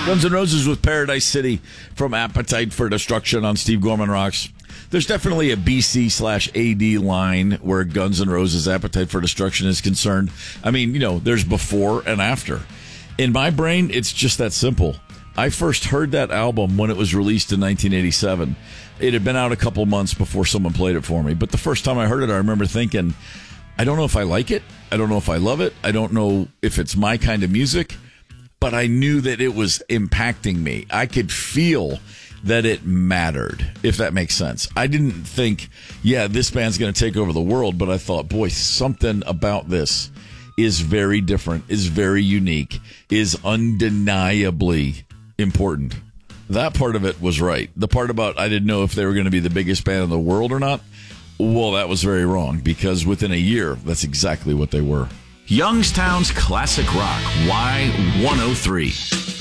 Guns N' Roses with Paradise City from Appetite for Destruction on Steve Gorman Rocks. There's definitely a BC/AD line where Guns N' Roses Appetite for Destruction is concerned. I mean, there's before and after. In my brain, it's just that simple. I first heard that album when it was released in 1987. It had been out a couple months before someone played it for me. But the first time I heard it, I remember thinking, I don't know if I like it. I don't know if I love it. I don't know if it's my kind of music. But I knew that it was impacting me. I could feel that it mattered, if that makes sense. I didn't think, this band's going to take over the world, but I thought, boy, something about this is very different, is very unique, is undeniably important. That part of it was right. The part about I didn't know if they were going to be the biggest band in the world or not, well, that was very wrong, because within a year, that's exactly what they were. Youngstown's Classic Rock, Y103.